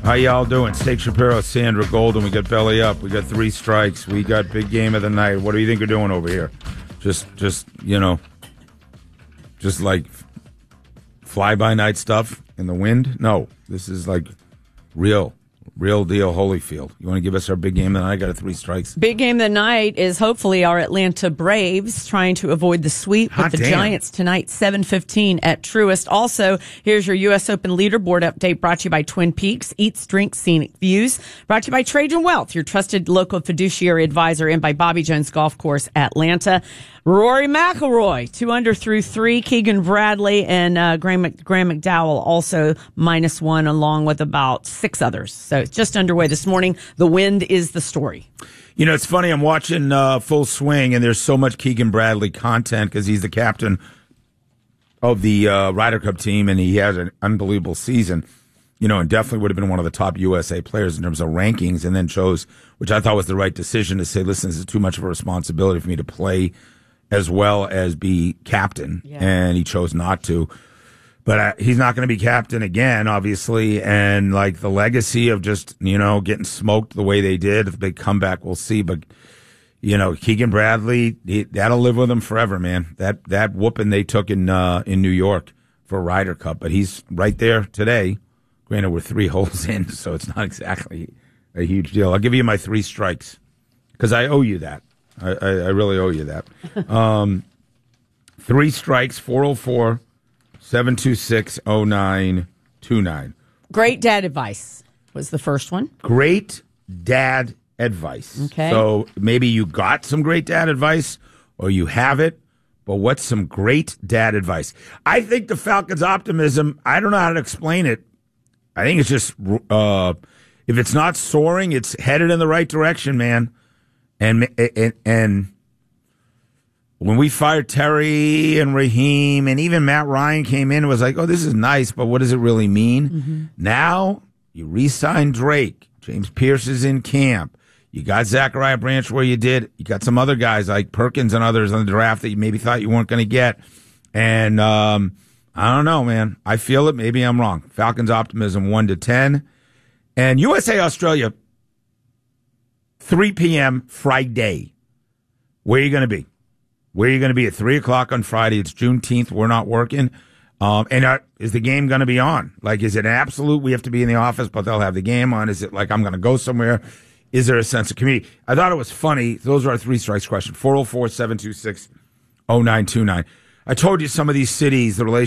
How y'all doing? Steak Shapiro, Sandra Golden. We got Belly Up. We got Three Strikes. We got Big Game of the Night. What do you think you're doing over here? Just like fly-by-night stuff in the wind? No, this is like real deal Holyfield. You want to give us our big game of the night? I got a Three Strikes. Big game of the night is hopefully our Atlanta Braves trying to avoid the sweep with the Giants tonight, 7:15 at Truist. Also, here's your U.S. Open leaderboard update brought to you by Twin Peaks, Eats, Drinks, Scenic Views. Brought to you by Trajan Wealth, your trusted local fiduciary advisor, and by Bobby Jones Golf Course, Atlanta. Rory McIlroy, 2 under through 3. Keegan Bradley and Graham McDowell also -1, along with about 6 others. So it's just underway this morning. The wind is the story. You know, it's funny. I'm watching Full Swing, and there's so much Keegan Bradley content because he's the captain of the Ryder Cup team, and he has an unbelievable season. You know, and definitely would have been one of the top USA players in terms of rankings, and then chose, which I thought was the right decision, to say, listen, this is too much of a responsibility for me to play as well as be captain, and he chose not to. But he's not going to be captain again, obviously, and like the legacy of just, getting smoked the way they did, the big comeback, we'll see. But, Keegan Bradley, that'll live with him forever, man. That whooping they took in New York for Ryder Cup, but he's right there today. Granted, we're 3 holes in, so it's not exactly a huge deal. I'll give you my 3 strikes because I owe you that. I really owe you that. 3 strikes, 404-726-0929. Great dad advice was the first one. Great dad advice. Okay. So maybe you got some great dad advice or you have it, but what's some great dad advice? I think the Falcons' optimism, I don't know how to explain it. I think it's just, if it's not soaring, it's headed in the right direction, man. And when we fired Terry and Raheem and even Matt Ryan came in, it was like, oh, this is nice, but what does it really mean? Mm-hmm. Now you re-sign Drake. James Pierce is in camp. You got Zachariah Branch where you did. You got some other guys like Perkins and others on the draft that you maybe thought you weren't going to get. And I don't know, man. I feel it. Maybe I'm wrong. Falcons optimism 1-10. And USA Australia, 3 p.m. Friday. Where are you going to be? Where are you going to be at 3 o'clock on Friday? It's Juneteenth. We're not working. Is the game going to be on? Like, is it an absolute we have to be in the office, but they'll have the game on? Is it like I'm going to go somewhere? Is there a sense of community? I thought it was funny. Those are our 3 strikes question. 404-726-0929. I told you some of these cities, the relationship